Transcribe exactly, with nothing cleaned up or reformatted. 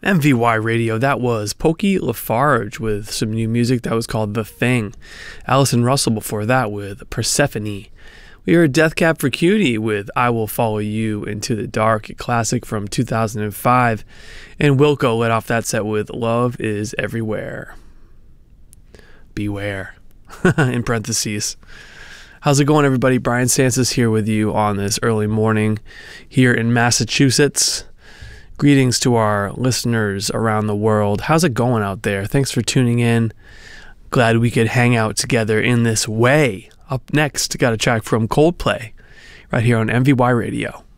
M V Y Radio, that was Pokey Lafarge with some new music that was called The Thing. Allison Russell before that with Persephone. We heard Death Cab for Cutie with I Will Follow You Into the Dark, a classic from two thousand five. And Wilco led off that set with Love Is Everywhere. Beware. In parentheses. How's it going, everybody? Brian Sansis here with you on this early morning here in Massachusetts. Greetings to our listeners around the world. How's it going out there? Thanks for tuning in. Glad we could hang out together in this way. Up next, got a track from Coldplay right here on M V Y Radio.